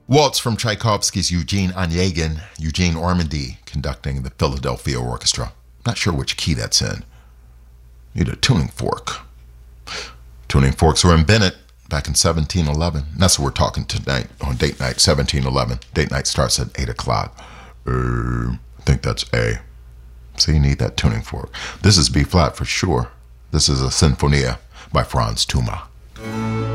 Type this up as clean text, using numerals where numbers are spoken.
Waltz from Tchaikovsky's Eugene Onegin, Eugene Ormandy conducting the Philadelphia Orchestra. Not sure which key that's in. Need a tuning fork. Tuning forks were invented back in 1711. That's what we're talking tonight on date night, 1711. Date night starts at 8 o'clock. I think that's A. So you need that tuning fork. This is B flat for sure. This is a Sinfonia by Franz Thuma.